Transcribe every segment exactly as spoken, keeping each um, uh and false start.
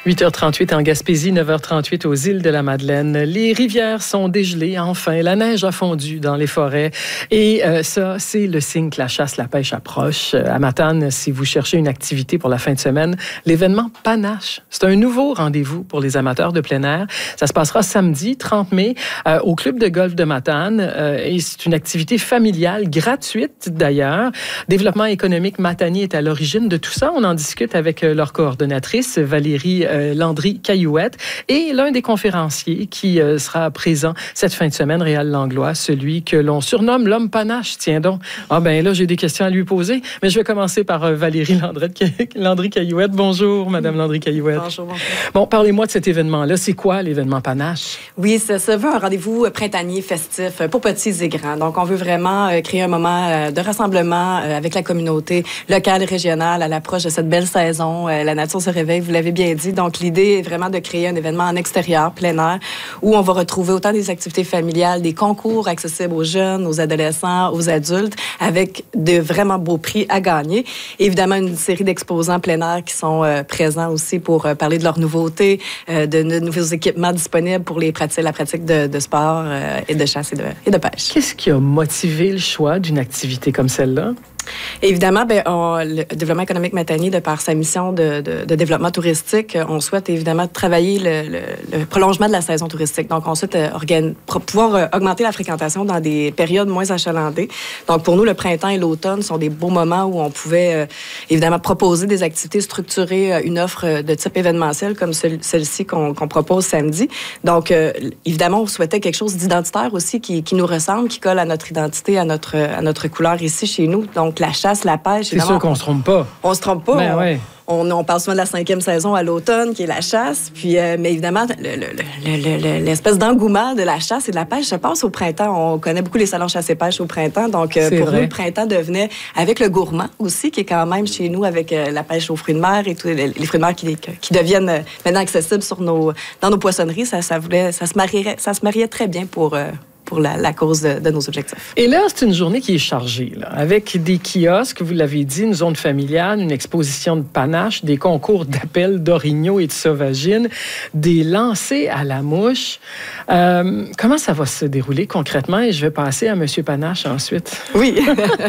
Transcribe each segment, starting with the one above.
huit heures trente-huit en Gaspésie, neuf heures trente-huit aux îles de la Madeleine. Les rivières sont dégelées, enfin. La neige a fondu dans les forêts. Et euh, ça, c'est le signe que la chasse, la pêche approche. À Matane, si vous cherchez une activité pour la fin de semaine, l'événement Panache. C'est un nouveau rendez-vous pour les amateurs de plein air. Ça se passera samedi, trente mai, euh, au club de golf de Matane. Euh, et c'est une activité familiale, gratuite d'ailleurs. Développement économique Matanier est à l'origine de tout ça. On en discute avec leur coordonnatrice, Valérie euh, Landry-Caillouette, et l'un des conférenciers qui euh, sera présent cette fin de semaine, Réal Langlois, celui que l'on surnomme l'homme panache. Tiens donc. Ah ben là, j'ai des questions à lui poser, mais je vais commencer par euh, Valérie Landry-Caillouette. Bonjour, Madame Landry-Caillouette. Bonjour, bonjour. Bon, parlez-moi de cet événement-là. C'est quoi l'événement panache? Oui, ça se veut un rendez-vous printanier festif pour petits et grands. Donc, on veut vraiment euh, créer un moment euh, de rassemblement euh, avec la communauté locale et régionale à l'approche de cette belle saison. Euh, la nature se réveille, vous l'avez bien dit. Donc, l'idée est vraiment de créer un événement en extérieur, plein air, où on va retrouver autant des activités familiales, des concours accessibles aux jeunes, aux adolescents, aux adultes, avec de vraiment beaux prix à gagner. Évidemment, une série d'exposants plein air qui sont euh, présents aussi pour euh, parler de leurs nouveautés, euh, de, de nouveaux équipements disponibles pour les pratiques, la pratique de, de sport euh, et de chasse et de, et de pêche. Qu'est-ce qui a motivé le choix d'une activité comme celle-là? Évidemment, ben, on, le développement économique Matanier, de par sa mission de, de, de développement touristique, on souhaite évidemment travailler le, le, le prolongement de la saison touristique. Donc, on souhaite euh, organ... pouvoir euh, augmenter la fréquentation dans des périodes moins achalandées. Donc, pour nous, le printemps et l'automne sont des beaux moments où on pouvait euh, évidemment proposer des activités structurées, euh, une offre de type événementiel comme celle- celle-ci qu'on, qu'on propose samedi. Donc, euh, évidemment, on souhaitait quelque chose d'identitaire aussi qui, qui nous ressemble, qui colle à notre identité, à notre, à notre couleur ici chez nous. Donc, la chasse, la pêche. C'est sûr qu'on se trompe pas. On se trompe pas. Ben on, ouais. on, on parle souvent de la cinquième saison à l'automne, qui est la chasse. Puis, euh, mais évidemment, le, le, le, le, l'espèce d'engouement de la chasse et de la pêche se passe au printemps. On connaît beaucoup les salons chasse et pêche au printemps. Donc, euh, pour vrai. Nous, le printemps devenait, avec le gourmand aussi, qui est quand même chez nous, avec euh, la pêche aux fruits de mer et tous les, les fruits de mer qui, qui deviennent euh, maintenant accessibles sur nos, dans nos poissonneries. Ça, ça, voulait, ça, se marierait, ça se mariait très bien pour... Euh, pour la, la cause de, de nos objectifs. Et là, c'est une journée qui est chargée, là, avec des kiosques, vous l'avez dit, une zone familiale, une exposition de panache, des concours d'appel d'orignaux et de sauvagines, des lancers à la mouche. Euh, comment ça va se dérouler concrètement? Et je vais passer à M. Panache ensuite. Oui.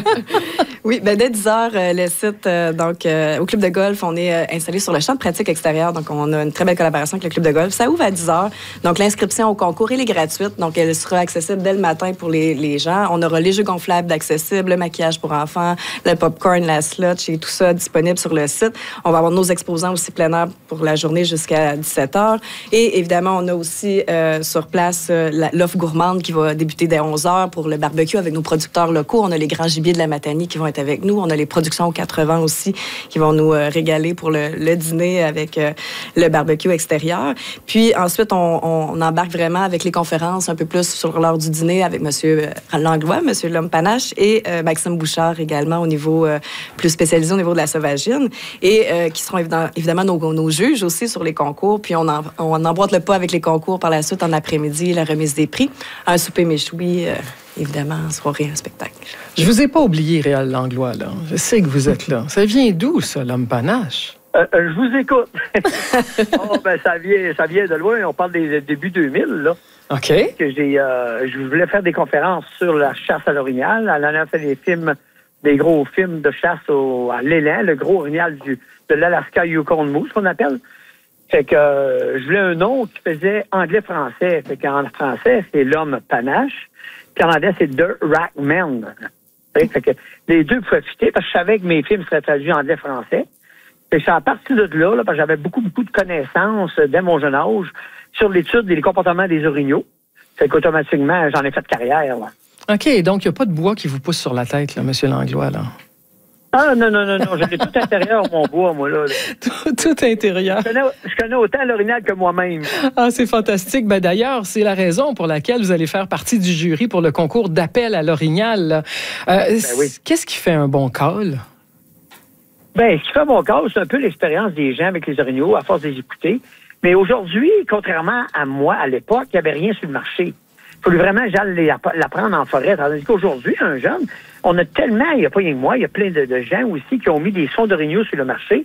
Oui, ben dès dix heures, euh, le site, euh, donc, euh, au club de golf, on est euh, installé sur le champ de pratique extérieur. Donc, on a une très belle collaboration avec le club de golf. Ça ouvre à dix heures. Donc, l'inscription au concours, elle est gratuite. Donc, elle sera accessible dès le matin pour les, les gens. On aura les jeux gonflables d'accessibles, le maquillage pour enfants, le popcorn, la slotch et tout ça disponible sur le site. On va avoir nos exposants aussi plein air pour la journée jusqu'à dix-sept heures. Et évidemment, on a aussi euh, sur place euh, la, l'offre gourmande qui va débuter dès onze heures pour le barbecue avec nos producteurs locaux. On a les grands gibiers de la Matanie qui vont être avec nous. On a les productions aux quatre-vents aussi qui vont nous euh, régaler pour le, le dîner avec euh, le barbecue extérieur. Puis ensuite, on, on embarque vraiment avec les conférences un peu plus sur l'heure du dîner avec M. Langlois, M. L'Homme Panache et euh, Maxime Bouchard également au niveau euh, plus spécialisé au niveau de la sauvagine et euh, qui seront évidemment, évidemment nos, nos juges aussi sur les concours. Puis on, en, on emboîte le pas avec les concours par la suite en après-midi, la remise des prix, un souper méchoui, euh, évidemment, en soirée, un spectacle. Je vous ai pas oublié, Réal Langlois, là. Je sais que vous êtes là. Ça vient d'où, ça, l'Homme Panache? Euh, euh, je vous écoute. oh, ben, ça vient, ça vient de loin. On parle des débuts deux mille, là. OK. Que j'ai, euh, je voulais faire des conférences sur la chasse à l'orignal. Elle en a fait des films, des gros films de chasse au, à l'élan, le gros orignal du, de l'Alaska Yukon Moose, qu'on appelle. Fait que euh, je voulais un nom qui faisait anglais-français. Fait qu'en français, c'est l'homme panache. Puis en anglais, c'est The Rackman. Fait que les deux pouvaient fitter parce que je savais que mes films seraient traduits en anglais-français. Fait que c'est à partir de là, là, parce que j'avais beaucoup, beaucoup de connaissances dès mon jeune âge sur l'étude des comportements des orignaux. Fait qu'automatiquement, j'en ai fait carrière, là. OK, donc il n'y a pas de bois qui vous pousse sur la tête, là, M. Langlois, là. Ah, non, non, non, non, j'ai tout intérieur, mon bois, moi, là. là. tout, tout intérieur. Je connais, je connais autant l'orignal que moi-même. Ah, c'est fantastique. Ben, d'ailleurs, c'est la raison pour laquelle vous allez faire partie du jury pour le concours d'appel à l'orignal. Euh, ben oui. Qu'est-ce qui fait un bon call? Ben, ce qui fait un bon call, c'est un peu l'expérience des gens avec les orignaux, à force de les écouter. Mais aujourd'hui, contrairement à moi, à l'époque, il n'y avait rien sur le marché. Il fallait vraiment j'allais l'apprendre en forêt. Tandis qu'aujourd'hui, un jeune, on a tellement, il n'y a pas rien que moi, il y a plein de, de gens aussi qui ont mis des sons d'orignaux sur le marché.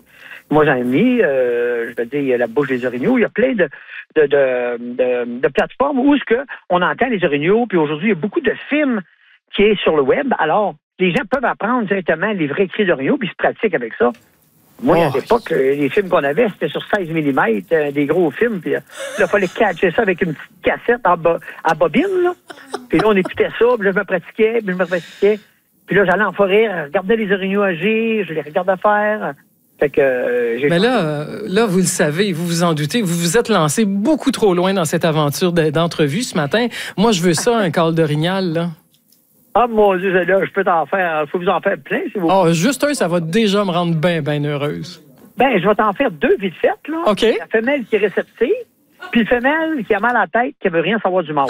Moi, j'en ai mis, euh, je veux dire, il y a la bouche des orignaux. Il y a plein de, de, de, de, de plateformes où est-ce qu'on entend les orignaux. Puis aujourd'hui, il y a beaucoup de films qui est sur le web. Alors, les gens peuvent apprendre directement les vrais cris d'orignaux puis se pratiquent avec ça. Moi, oh. à l'époque, les films qu'on avait, c'était sur seize millimètres, euh, des gros films. Puis là, il fallait catcher ça avec une petite cassette en, bo- en bobine. Là. Puis là, on écoutait ça, puis là, je me pratiquais, puis je me pratiquais. Puis là, j'allais en forêt, regarder les orignaux agir, je les regardais faire. Fait que, euh, j'ai Mais là, euh, là, vous le savez, vous vous en doutez, vous vous êtes lancé beaucoup trop loin dans cette aventure de, d'entrevue ce matin. Moi, je veux ça, un col d'orignal, là. Ah, mon Dieu, là, je peux t'en faire. Il faut vous en faire plein, si vous voulez. Oh, juste un, ça va déjà me rendre bien, bien heureuse. Ben, je vais t'en faire deux vite faites, là. OK. La femelle qui est réceptive, puis la femelle qui a mal à la tête, qui ne veut rien savoir du mâle.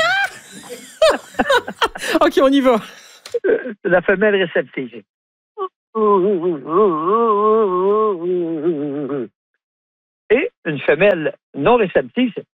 OK, on y va. La femelle réceptive. Et une femelle non réceptive, c'est...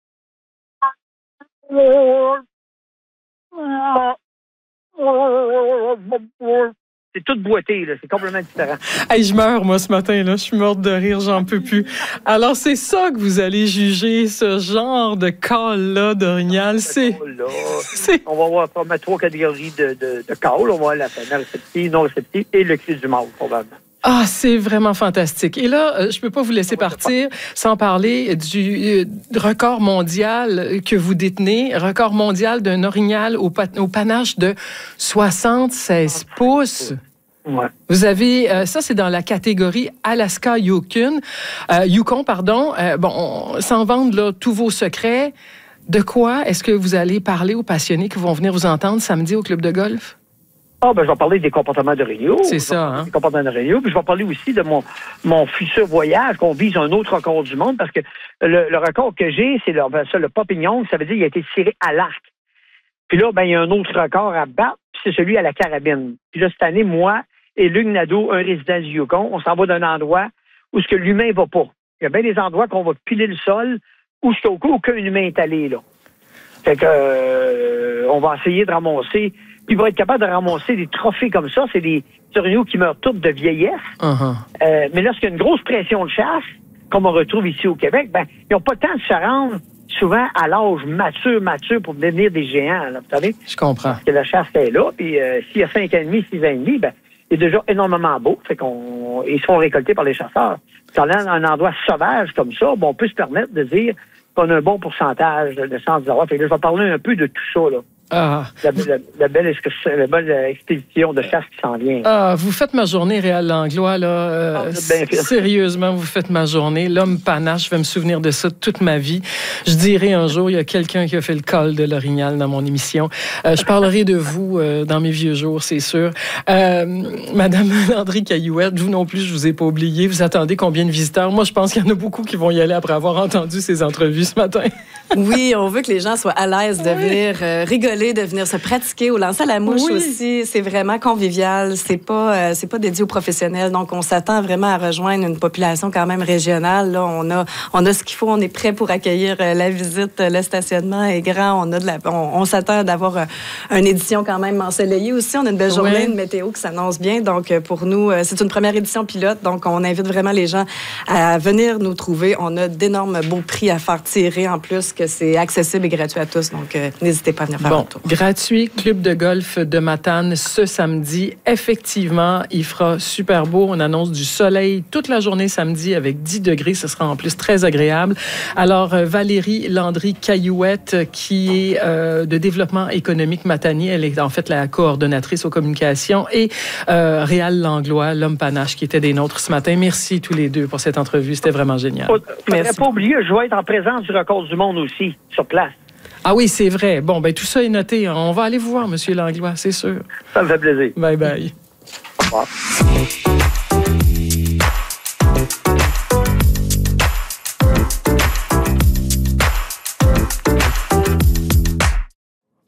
C'est tout boité, là. C'est complètement différent. Hey, je meurs, moi, ce matin, là. Je suis morte de rire, j'en peux plus. Alors, c'est ça que vous allez juger, ce genre de call-là d'orignal. C'est... c'est... On va voir on met trois catégories de, de, de call. On va voir la femelle réceptive, non réceptive et le cri du mâle, probablement. Ah, c'est vraiment fantastique. Et là, je ne peux pas vous laisser partir sans parler du record mondial que vous détenez, record mondial d'un orignal au, pa- au panache de soixante-seize pouces. Ouais. Vous avez, euh, ça c'est dans la catégorie Alaska Yukon, euh, Yukon, pardon. Euh, bon, on, sans vendre là, tous vos secrets, de quoi est-ce que vous allez parler aux passionnés qui vont venir vous entendre samedi au club de golf? Ah, ben, je vais parler des comportements d'orignaux. C'est ça, hein? Des comportements d'orignaux. Puis je vais parler aussi de mon, mon futur voyage, qu'on vise un autre record du monde, parce que le, le record que j'ai, c'est le, ben, ça, le papillon, ça veut dire qu'il a été tiré à l'arc. Puis là, ben, il y a un autre record à battre, puis c'est celui à la carabine. Puis là, cette année, moi et Luc Nadeau, un résident du Yukon, on s'en va d'un endroit où ce que l'humain va pas. Il y a bien des endroits qu'on va piler le sol, où ce qu'au aucun humain est allé, là. Fait que, euh, on va essayer de ramasser. Puis, il va être capable de ramasser des trophées comme ça. C'est des orignaux qui meurent tous de vieillesse. Uh-huh. Euh, mais lorsqu'il y a une grosse pression de chasse, comme on retrouve ici au Québec, ben, ils n'ont pas le temps de se rendre souvent à l'âge mature, mature pour devenir des géants. Là, vous savez? Je comprends. Parce que la chasse est là. Puis, euh, s'il y a cinq ans et demi, six ans et demi, ben, il est déjà énormément beau. Fait qu'on, ils sont récoltés par les chasseurs. Quand on est dans un endroit sauvage comme ça, bon, on peut se permettre de dire qu'on a un bon pourcentage de chance d'avoir. Fait que là, je vais parler un peu de tout ça, là. Ah. La, la, la, belle, la belle expédition de chasse qui s'en vient. Ah, vous faites ma journée, Réal Langlois, là. Euh, ah, sérieusement, vous faites ma journée. L'homme panache, je vais me souvenir de ça toute ma vie. Je dirai un jour, il y a quelqu'un qui a fait le col de l'orignal dans mon émission. Euh, je parlerai de vous euh, dans mes vieux jours, c'est sûr. Euh, Madame Landry Caillouette, vous non plus, je vous ai pas oublié. Vous attendez combien de visiteurs? Moi, je pense qu'il y en a beaucoup qui vont y aller après avoir entendu ces entrevues ce matin. Oui, on veut que les gens soient à l'aise de venir euh, rigoler, de venir se pratiquer au lancer à la mouche oui. aussi. C'est vraiment convivial. C'est pas, euh, c'est pas dédié aux professionnels. Donc, on s'attend vraiment à rejoindre une population quand même régionale. Là, on a, on a ce qu'il faut. On est prêt pour accueillir euh, la visite. Le stationnement est grand. On a de la, on, on s'attend d'avoir euh, une édition quand même ensoleillée aussi. On a une belle journée, oui. une météo qui s'annonce bien. Donc, pour nous, euh, c'est une première édition pilote. Donc, on invite vraiment les gens à venir nous trouver. On a d'énormes beaux prix à faire tirer en plus que c'est accessible et gratuit à tous. Donc, euh, n'hésitez pas à venir faire bon, un tour. Gratuit, club de golf de Matane ce samedi. Effectivement, il fera super beau. On annonce du soleil toute la journée samedi avec dix degrés. Ce sera en plus très agréable. Alors, euh, Valérie Landry Caillouette, qui est euh, de développement économique matanier, elle est en fait la coordonnatrice aux communications, et euh, Réal Langlois, l'homme panache, qui était des nôtres ce matin. Merci tous les deux pour cette entrevue. C'était vraiment génial. Il ne faudrait pas oublier, je vais être en présence du record du monde aussi, sur place. Ah oui, c'est vrai. Bon, ben tout ça est noté. On va aller vous voir, M. Langlois, c'est sûr. Ça me fait plaisir. Bye bye. Au revoir.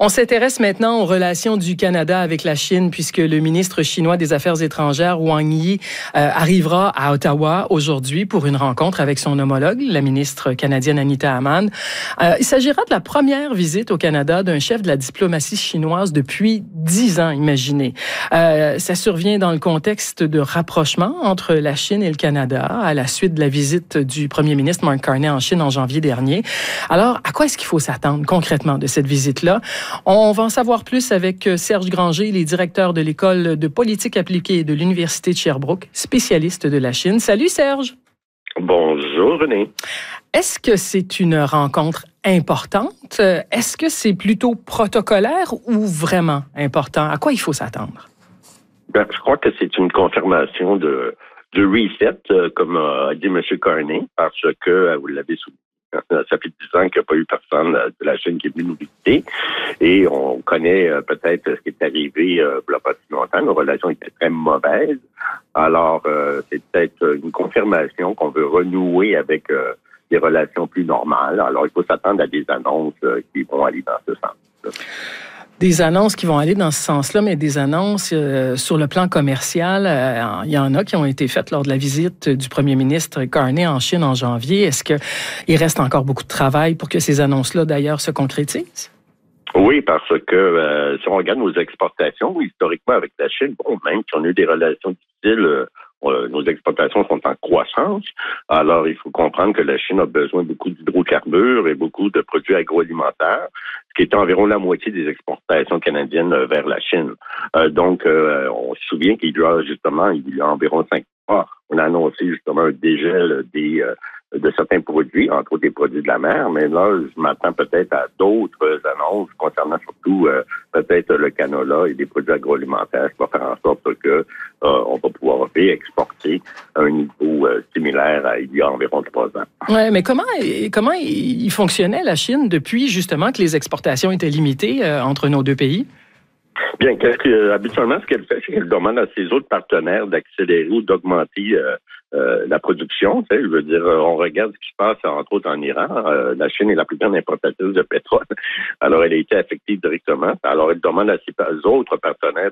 On s'intéresse maintenant aux relations du Canada avec la Chine, puisque le ministre chinois des Affaires étrangères, Wang Yi, euh, arrivera à Ottawa aujourd'hui pour une rencontre avec son homologue, la ministre canadienne Anita Hamman. Euh, il s'agira de la première visite au Canada d'un chef de la diplomatie chinoise depuis dix ans, imaginez. Euh, ça survient dans le contexte de rapprochement entre la Chine et le Canada à la suite de la visite du premier ministre Mark Carney en Chine en janvier dernier. Alors, à quoi est-ce qu'il faut s'attendre concrètement de cette visite-là? On va en savoir plus avec Serge Granger, il est directeur de l'École de politique appliquée de l'Université de Sherbrooke, spécialiste de la Chine. Salut Serge! Bonjour René. Est-ce que c'est une rencontre importante? Est-ce que c'est plutôt protocolaire ou vraiment important? À quoi il faut s'attendre? Ben, je crois que c'est une confirmation de, de reset, euh, comme a dit M. Carney, parce que, vous l'avez souligné, ça fait dix ans qu'il n'y a pas eu personne de la Chine qui est venu nous visiter. Et on connaît euh, peut-être ce qui est arrivé euh, il n'y a pas si longtemps. Nos relations étaient très mauvaises. Alors, euh, c'est peut-être une confirmation qu'on veut renouer avec euh, des relations plus normales. Alors, il faut s'attendre à des annonces euh, qui vont aller dans ce sens-là. Des annonces qui vont aller dans ce sens-là, mais des annonces euh, sur le plan commercial. Euh, il y en a qui ont été faites lors de la visite du premier ministre Carney en Chine en janvier. Est-ce qu'il reste encore beaucoup de travail pour que ces annonces-là, d'ailleurs, se concrétisent? Oui, parce que euh, si on regarde nos exportations, historiquement avec la Chine, bon, même si on a eu des relations difficiles, euh, euh, nos exportations sont en croissance. Alors, il faut comprendre que la Chine a besoin beaucoup d'hydrocarbures et beaucoup de produits agroalimentaires, ce qui est environ la moitié des exportations canadiennes vers la Chine. Euh, donc, euh, on se souvient qu'il y a justement, il y a environ cinq mois, on a annoncé justement un dégel des euh, de certains produits, entre autres des produits de la mer, mais là, je m'attends peut-être à d'autres annonces concernant surtout euh, peut-être le canola et des produits agroalimentaires qui vont faire en sorte que euh, on va pouvoir réexporter à un niveau euh, similaire à il y a environ trois ans. Oui, mais comment, comment il fonctionnait la Chine depuis justement que les exportations étaient limitées euh, entre nos deux pays? Bien, que, habituellement, ce qu'elle fait, c'est qu'elle demande à ses autres partenaires d'accélérer ou d'augmenter euh, euh, la production. Tu sais, je veux dire, on regarde ce qui se passe, entre autres, en Iran. Euh, la Chine est la plus grande importatrice de pétrole. Alors, elle a été affectée directement. Alors, elle demande à ses autres partenaires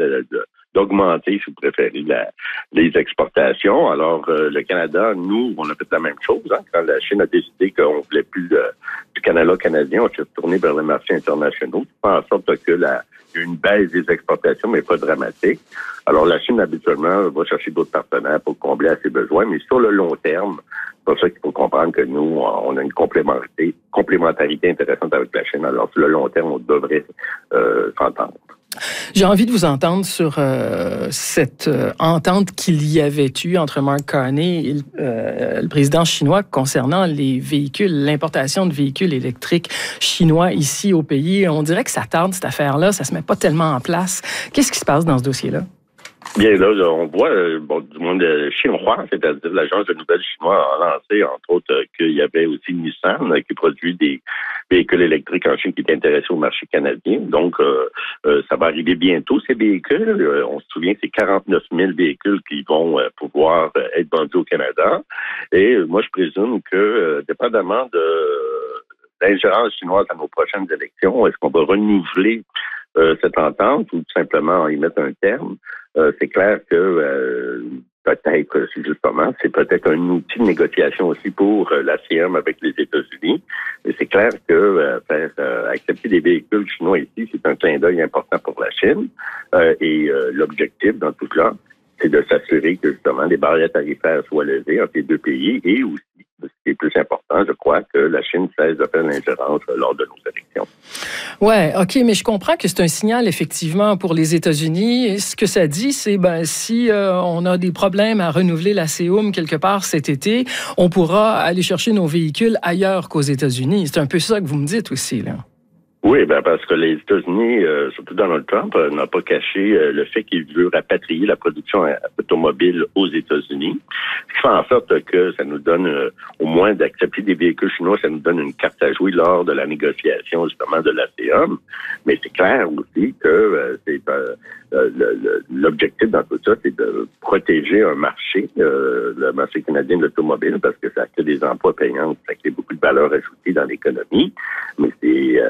d'augmenter, si vous préférez, la, les exportations. Alors, euh, le Canada, nous, on a fait la même chose. Hein, quand la Chine a décidé qu'on voulait plus de, du Canada canadien, on s'est retourné vers les marchés internationaux. Ça fait en sorte que la une baisse des exportations, mais pas dramatique. Alors, la Chine, habituellement, va chercher d'autres partenaires pour combler à ses besoins, mais sur le long terme, c'est pour ça qu'il faut comprendre que nous, on a une complémentarité, complémentarité intéressante avec la Chine. Alors, sur le long terme, on devrait euh, s'entendre. J'ai envie de vous entendre sur euh, cette euh, entente qu'il y avait eu entre Mark Carney et le, euh, le président chinois concernant les véhicules, l'importation de véhicules électriques chinois ici au pays. On dirait que ça tarde, cette affaire-là, ça se met pas tellement en place. Qu'est-ce qui se passe dans ce dossier-là? Bien, là, on voit, bon, du moins de chinois, c'est-à-dire l'agence de nouvelles chinoise a lancé, entre autres, euh, qu'il y avait aussi Nissan euh, qui produit des véhicules électriques en Chine qui est intéressé au marché canadien. Donc, euh, euh, ça va arriver bientôt, ces véhicules. Euh, on se souvient que c'est quarante-neuf mille véhicules qui vont euh, pouvoir euh, être vendus au Canada. Et euh, moi, je présume que, euh, dépendamment de l'ingérence chinoise à nos prochaines élections, est-ce qu'on va renouveler euh, cette entente ou tout simplement y mettre un terme? Euh, c'est clair que euh, peut-être, justement, c'est peut-être un outil de négociation aussi pour euh, l'A C M avec les États-Unis. Mais c'est clair que euh, faire euh, accepter des véhicules chinois ici, c'est un clin d'œil important pour la Chine. Euh, et euh, l'objectif dans tout cela, c'est de s'assurer que, justement, les barrières tarifaires soient levées entre les deux pays et aussi, ce qui est plus important, je crois, que la Chine cesse de faire l'ingérence lors de nos élections. Ouais, OK, mais je comprends que c'est un signal, effectivement, pour les États-Unis. Et ce que ça dit, c'est, ben, si euh, on a des problèmes à renouveler la C O M quelque part cet été, on pourra aller chercher nos véhicules ailleurs qu'aux États-Unis. C'est un peu ça que vous me dites aussi, là. Oui, ben parce que les États-Unis, euh, surtout Donald Trump, euh, n'a pas caché euh, le fait qu'il veut rapatrier la production automobile aux États-Unis. Ce qui fait en sorte que ça nous donne, euh, au moins d'accepter des véhicules chinois, ça nous donne une carte à jouer lors de la négociation justement de l'A C M. Mais c'est clair aussi que euh, c'est euh, le, le, l'objectif dans tout ça, c'est de protéger un marché, euh, le marché canadien de l'automobile, parce que ça crée des emplois payants, ça crée beaucoup de valeur ajoutée dans l'économie. Mais c'est euh, évident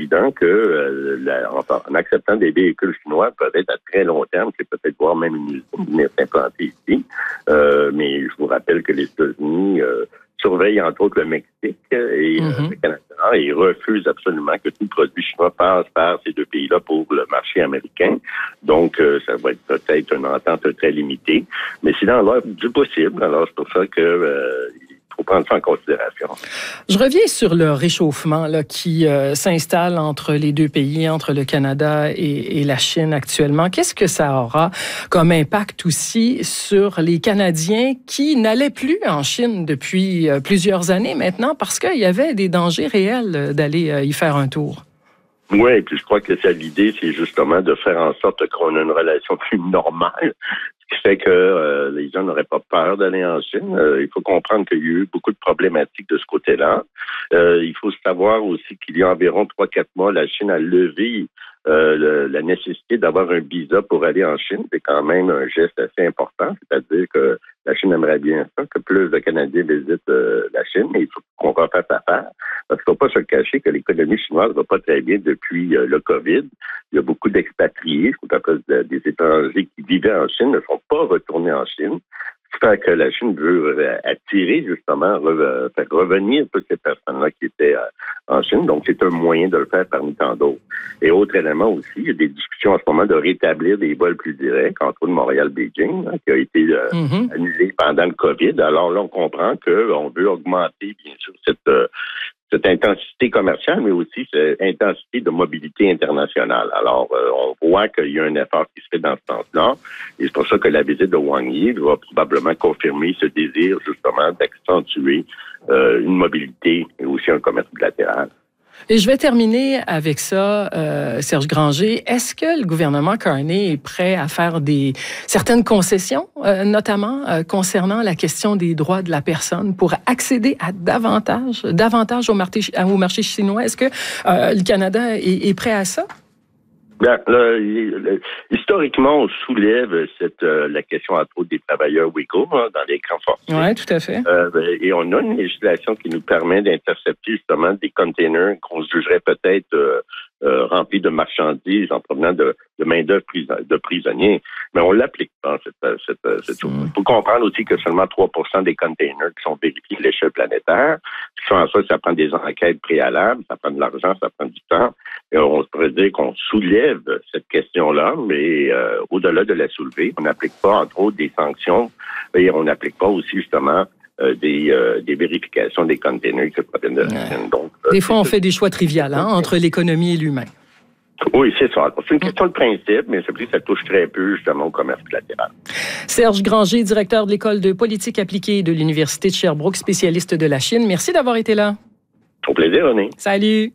évident que euh, la, en, en acceptant des véhicules chinois, peut-être à très long terme, c'est peut-être voir même une usine venir s'implanter ici. Euh, mais je vous rappelle que les États-Unis euh, surveillent entre autres le Mexique et mm-hmm. euh, le Canada et refusent absolument que tout produit chinois passe par ces deux pays-là pour le marché américain. Donc, euh, ça va être peut-être une entente très limitée, mais c'est dans l'ordre du possible. Alors, c'est pour ça que euh, faut prendre ça en considération. Je reviens sur le réchauffement là, qui euh, s'installe entre les deux pays, entre le Canada et, et la Chine actuellement. Qu'est-ce que ça aura comme impact aussi sur les Canadiens qui n'allaient plus en Chine depuis euh, plusieurs années maintenant parce qu'il y avait des dangers réels d'aller euh, y faire un tour? Oui, et puis je crois que c'est l'idée, c'est justement de faire en sorte qu'on ait une relation plus normale, ce qui fait que euh, les gens n'auraient pas peur d'aller en Chine. Euh, il faut comprendre qu'il y a eu beaucoup de problématiques de ce côté-là. Euh, il faut savoir aussi qu'il y a environ trois quatre mois, la Chine a levé euh, le, la nécessité d'avoir un visa pour aller en Chine. C'est quand même un geste assez important, c'est-à-dire que la Chine aimerait bien ça, que plus de Canadiens visitent euh, la Chine, mais il faut qu'on refasse affaire. Parce qu'il ne faut pas se cacher que l'économie chinoise ne va pas très bien depuis euh, le COVID. Il y a beaucoup d'expatriés, ce qu'on appelle des étrangers qui vivaient en Chine, ne sont pas retournés en Chine. Ce qui fait que la Chine veut attirer, justement, re- faire revenir toutes ces personnes-là qui étaient euh, en Chine. Donc, c'est un moyen de le faire parmi tant d'autres. Et autre élément aussi, il y a des discussions en ce moment de rétablir des vols plus directs, entre autres Montréal-Beijing, hein, qui a été euh, mm-hmm. annulé pendant le COVID. Alors là, on comprend qu'on veut augmenter, bien sûr, cette... Euh, cette intensité commerciale, mais aussi cette intensité de mobilité internationale. Alors, euh, on voit qu'il y a un effort qui se fait dans ce sens-là, et c'est pour ça que la visite de Wang Yi va probablement confirmer ce désir, justement, d'accentuer euh, une mobilité et aussi un commerce bilatéral. Et je vais terminer avec ça, euh, Serge Granger. Est-ce que le gouvernement Carney est prêt à faire des certaines concessions, euh, notamment euh, concernant la question des droits de la personne, pour accéder à davantage, davantage au marché, au marché chinois? Est-ce que euh, le Canada est, est prêt à ça? Bien, là, historiquement, on soulève cette euh, la question à trop des travailleurs ouïghours hein, dans les camps forcés. Oui, tout à fait. Euh, et on a une législation qui nous permet d'intercepter justement des containers qu'on jugerait peut-être euh, euh, remplis de marchandises en provenant de, de main-d'œuvre de prisonniers. Mais on l'applique pas, cette, cette, cette chose. Il faut comprendre aussi que seulement trois pour cent des containers qui sont vérifiés à l'échelle planétaire, ce qui fait en sorte que ça prend des enquêtes préalables, ça prend de l'argent, ça prend du temps. Et on pourrait dire qu'on soulève cette question-là, mais euh, au-delà de la soulever, on n'applique pas, entre autres, des sanctions et on n'applique pas aussi, justement, euh, des, euh, des vérifications des containers qui proviennent de la Chine. Donc, euh, des fois, on fait des choix triviales hein, entre l'économie et l'humain. Oui, c'est ça. C'est une question de principe, mais c'est vrai que ça touche très peu, justement, au commerce bilatéral. Serge Granger, directeur de l'École de politique appliquée de l'Université de Sherbrooke, spécialiste de la Chine. Merci d'avoir été là. Au plaisir, René. Salut.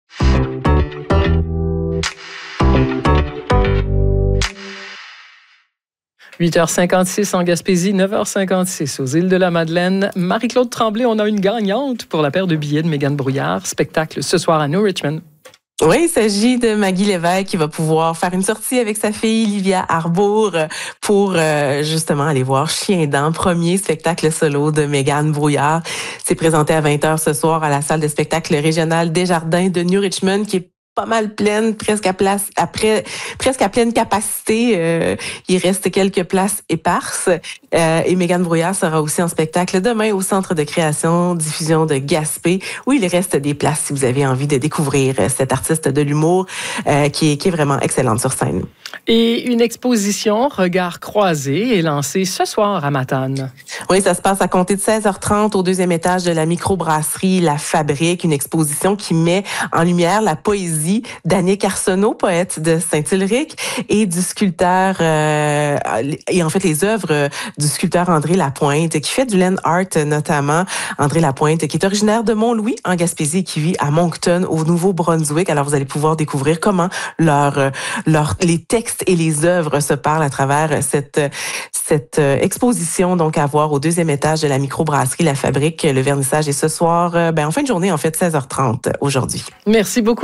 huit heures cinquante-six en Gaspésie, neuf heures cinquante-six aux îles de la Madeleine. Marie-Claude Tremblay, on a une gagnante pour la paire de billets de Mégane Brouillard. Spectacle ce soir à New Richmond. Oui, il s'agit de Maggie Lévesque qui va pouvoir faire une sortie avec sa fille Livia Arbour pour euh, justement aller voir Chien Dent, premier spectacle solo de Mégane Brouillard. C'est présenté à vingt heures ce soir à la salle de spectacle régionale Desjardins de New Richmond qui est pas mal pleine, presque à place, après, presque à pleine capacité. Euh, il reste quelques places éparses. Euh, et Mégane Brouillard sera aussi en spectacle demain au Centre de création, diffusion de Gaspé, où il reste des places si vous avez envie de découvrir cette artiste de l'humour euh, qui est, qui est vraiment excellente sur scène. Et une exposition Regards croisés est lancée ce soir à Matane. Oui, ça se passe à compter de seize heures trente au deuxième étage de la microbrasserie La Fabrique, une exposition qui met en lumière la poésie d'Annick Arsenault, poète de Saint-Ulric, et du sculpteur, euh, et en fait les œuvres du sculpteur André Lapointe, qui fait du land art notamment. André Lapointe, qui est originaire de Mont-Louis, en Gaspésie, et qui vit à Moncton, au Nouveau-Brunswick. Alors vous allez pouvoir découvrir comment leur, leur, les textes et les œuvres se parlent à travers cette, cette exposition, donc à voir au deuxième étage de la microbrasserie La Fabrique. Le vernissage est ce soir, ben en fin de journée, en fait, seize heures trente aujourd'hui. Merci beaucoup, Marie-Claude.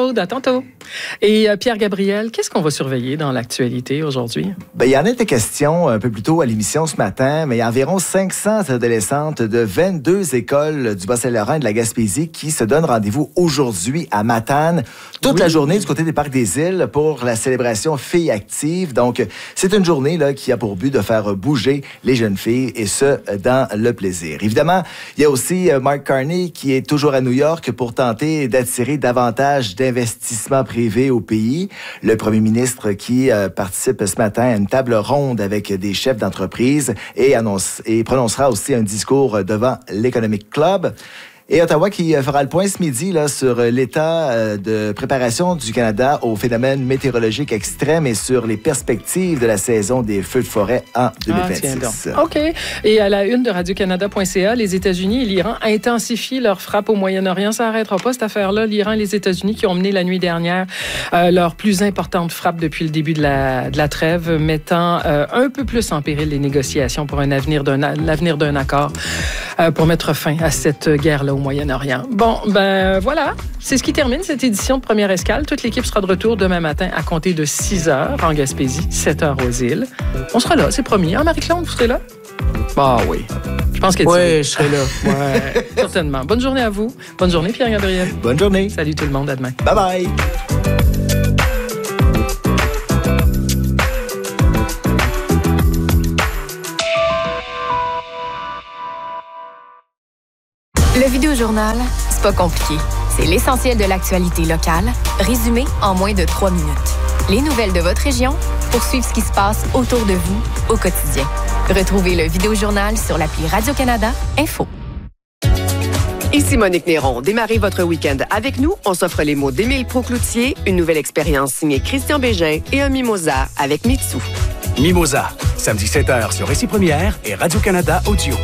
Claude. À tantôt. Et euh, Pierre-Gabriel, qu'est-ce qu'on va surveiller dans l'actualité aujourd'hui? Ben, il y en a été question un peu plus tôt à l'émission ce matin, mais il y a environ cinq cents adolescentes de vingt-deux écoles du Bas-Saint-Laurent et de la Gaspésie qui se donnent rendez-vous aujourd'hui à Matane, toute oui. la journée du côté des Parcs des Îles pour la célébration Filles actives. Donc, c'est une journée là, qui a pour but de faire bouger les jeunes filles et ce, dans le plaisir. Évidemment, il y a aussi Mark Carney qui est toujours à New York pour tenter d'attirer davantage d'investissements privés au pays. Le premier ministre qui euh, participe ce matin à une table ronde avec des chefs d'entreprise et, annonce, et prononcera aussi un discours devant l'Economic Club. Et Ottawa qui fera le point ce midi là, sur l'état de préparation du Canada aux phénomènes météorologiques extrêmes et sur les perspectives de la saison des feux de forêt en deux mille vingt-six. Ah, OK. Et à la une de radio canada point c a, les États-Unis et l'Iran intensifient leur frappe au Moyen-Orient. Ça n'arrêtera pas, cette affaire-là. L'Iran et les États-Unis qui ont mené la nuit dernière euh, leur plus importante frappe depuis le début de la, de la trêve, mettant euh, un peu plus en péril les négociations pour un avenir d'un, l'avenir d'un accord euh, pour mettre fin à cette guerre-là au Moyen-Orient. Bon, ben voilà, c'est ce qui termine cette édition de Première Escale. Toute l'équipe sera de retour demain matin à compter de six heures en Gaspésie, sept heures aux îles. On sera là, c'est promis. Hein, Marie-Claude, vous serez là? Ah oui. Je pense qu'elle Oui, je serai là. Ouais, certainement. Bonne journée à vous. Bonne journée, Pierre-Gabriel. Bonne journée. Salut tout le monde, à demain. Bye bye. Le Vidéojournal, c'est pas compliqué. C'est l'essentiel de l'actualité locale, résumé en moins de trois minutes. Les nouvelles de votre région pour suivre ce qui se passe autour de vous au quotidien. Retrouvez le Vidéojournal sur l'appli Radio-Canada Info. Ici Monique Néron. Démarrez votre week-end avec nous. On s'offre les mots d'Émile Proucloutier, une nouvelle expérience signée Christian Bégin et un mimosa avec Mitsu. Mimosa, samedi sept heures sur Récit Première et Radio-Canada Audio.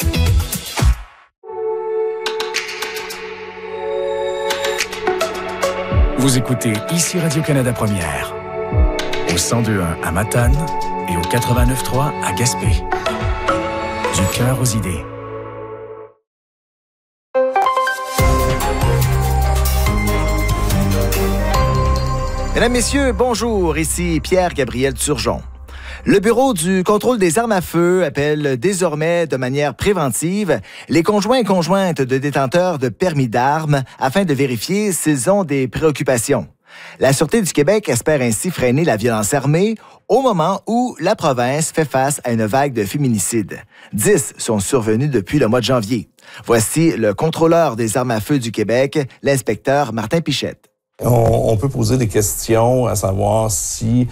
Vous écoutez ici Radio-Canada Première, au cent deux point un à Matane et au quatre-vingt-neuf point trois à Gaspé. Du cœur aux idées. Mesdames, Messieurs, bonjour. Ici Pierre-Gabriel Turgeon. Le Bureau du contrôle des armes à feu appelle désormais de manière préventive les conjoints et conjointes de détenteurs de permis d'armes afin de vérifier s'ils ont des préoccupations. La Sûreté du Québec espère ainsi freiner la violence armée au moment où la province fait face à une vague de féminicides. Dix sont survenus depuis le mois de janvier. Voici le contrôleur des armes à feu du Québec, l'inspecteur Martin Pichette. On, on peut poser des questions à savoir si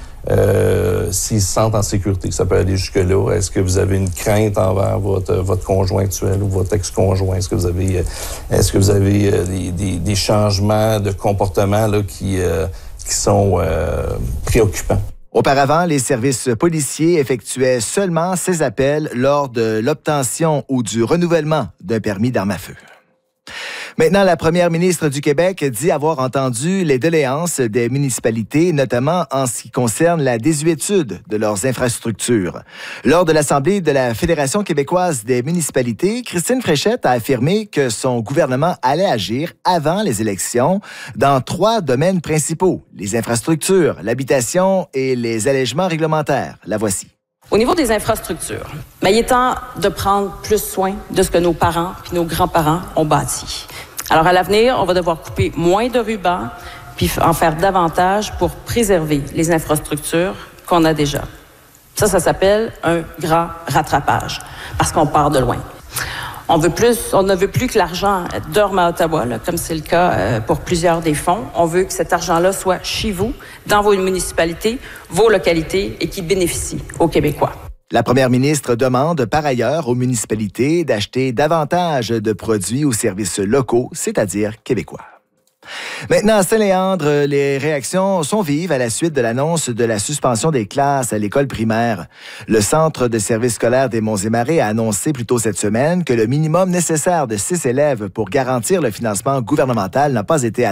euh, s'ils se sentent en sécurité. Ça peut aller jusque-là. Est-ce que vous avez une crainte envers votre, votre conjoint actuel ou votre ex-conjoint? Est-ce que vous avez, est-ce que vous avez euh, des, des, des changements de comportement là, qui, euh, qui sont euh, préoccupants? Auparavant, les services policiers effectuaient seulement ces appels lors de l'obtention ou du renouvellement d'un permis d'arme à feu. Maintenant, la première ministre du Québec dit avoir entendu les doléances des municipalités, notamment en ce qui concerne la désuétude de leurs infrastructures. Lors de l'Assemblée de la Fédération québécoise des municipalités, Christine Fréchette a affirmé que son gouvernement allait agir avant les élections dans trois domaines principaux, les infrastructures, l'habitation et les allègements réglementaires. La voici. Au niveau des infrastructures, bien, il est temps de prendre plus soin de ce que nos parents puis nos grands-parents ont bâti. Alors, à l'avenir, on va devoir couper moins de rubans puis en faire davantage pour préserver les infrastructures qu'on a déjà. Ça, ça s'appelle un grand rattrapage parce qu'on part de loin. On veut plus, on ne veut plus que l'argent dorme à Ottawa, là, comme c'est le cas euh, pour plusieurs des fonds. On veut que cet argent-là soit chez vous, dans vos municipalités, vos localités et qui bénéficie aux Québécois. La première ministre demande par ailleurs aux municipalités d'acheter davantage de produits ou services locaux, c'est-à-dire québécois. Maintenant, à Saint-Léandre, les réactions sont vives à la suite de l'annonce de la suspension des classes à l'école primaire. Le Centre de services scolaires des Monts-et-Marais a annoncé plus tôt cette semaine que le minimum nécessaire de six élèves pour garantir le financement gouvernemental n'a pas été atteint.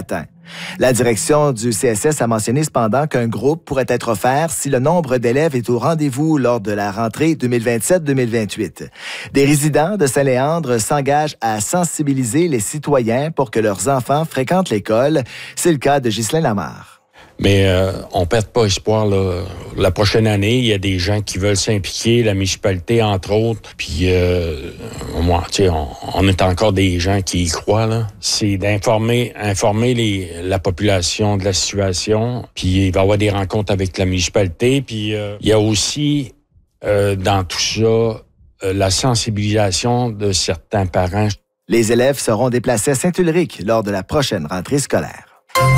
La direction du C S S a mentionné cependant qu'un groupe pourrait être offert si le nombre d'élèves est au rendez-vous lors de la rentrée deux mille vingt-sept deux mille vingt-huit. Des résidents de Saint-Léandre s'engagent à sensibiliser les citoyens pour que leurs enfants fréquentent l'école. C'est le cas de Ghislain Lamarre. Mais euh, on ne perd pas espoir. Là. La prochaine année, il y a des gens qui veulent s'impliquer, la municipalité, entre autres. Puis, euh, moi, tu sais, on, on est encore des gens qui y croient. Là. C'est d'informer informer les, la population de la situation. Puis, il va y avoir des rencontres avec la municipalité. Puis, euh, il y a aussi, euh, dans tout ça, euh, la sensibilisation de certains parents. Les élèves seront déplacés à Saint-Ulrich lors de la prochaine rentrée scolaire.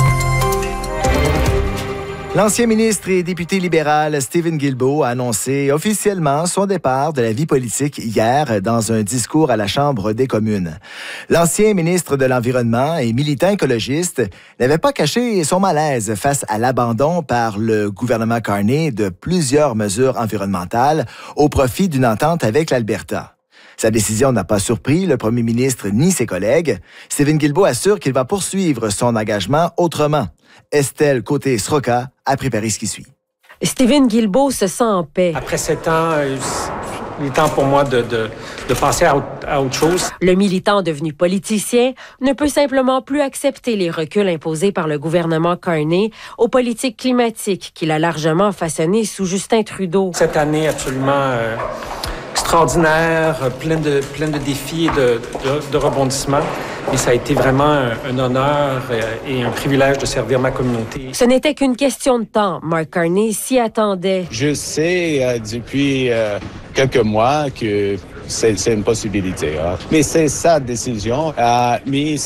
L'ancien ministre et député libéral Stephen Guilbeault a annoncé officiellement son départ de la vie politique hier dans un discours à la Chambre des communes. L'ancien ministre de l'Environnement et militant écologiste n'avait pas caché son malaise face à l'abandon par le gouvernement Carney de plusieurs mesures environnementales au profit d'une entente avec l'Alberta. Sa décision n'a pas surpris le premier ministre ni ses collègues. Stephen Guilbeault assure qu'il va poursuivre son engagement autrement. Estelle Côté-Sroka a préparé ce qui suit. Stephen Guilbeault se sent en paix. Après sept ans, il est temps pour moi de, de, de passer à, à autre chose. Le militant devenu politicien ne peut simplement plus accepter les reculs imposés par le gouvernement Carney aux politiques climatiques qu'il a largement façonnées sous Justin Trudeau. Cette année absolument euh, extraordinaire, pleine de, pleine de défis et de, de, de rebondissements. Et ça a été vraiment un, un honneur et un privilège de servir ma communauté. Ce n'était qu'une question de temps. Mark Carney s'y attendait. Je sais euh, depuis euh, quelques mois que c'est, c'est une possibilité. Hein. Mais c'est sa décision. Euh, mais